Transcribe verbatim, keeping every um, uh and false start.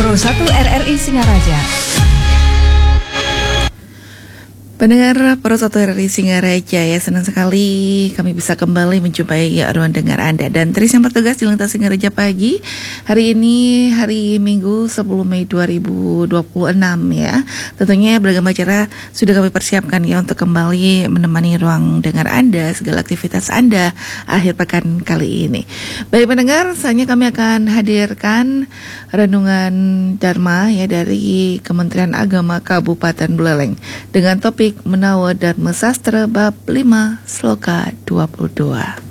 Pro satu R R I Singaraja. Pendengar Pro satu R R I Singaraja, ya senang sekali kami bisa kembali menjumpai ruang dengar Anda. Dan Tris yang bertugas di Lintas Singaraja Pagi. Hari ini hari Minggu sepuluh Mei dua ribu dua puluh enam ya. Tentunya beragam acara sudah kami persiapkan ya untuk kembali menemani ruang dengar Anda, segala aktivitas Anda akhir pekan kali ini. Baik pendengar, saatnya kami akan hadirkan renungan Dharma ya dari Kementerian Agama Kabupaten Buleleng dengan topik Menawa Dharma Sastra bab lima sloka dua puluh dua.